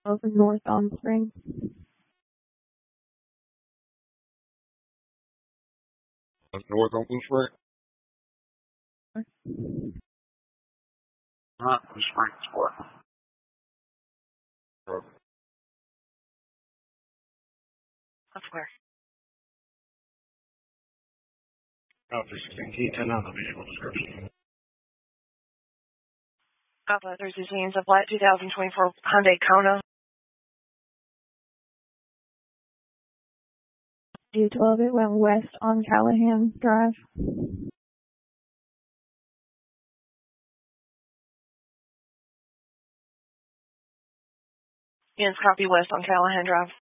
over north on Spring. North on Blue Spring? Not Blue Spring, what? That's where. Can you turn on the visual description? Alpha 316 of Flight 2024 Hyundai Kona. D12, it went west on Callahan Drive. Yes, copy west on Callahan Drive.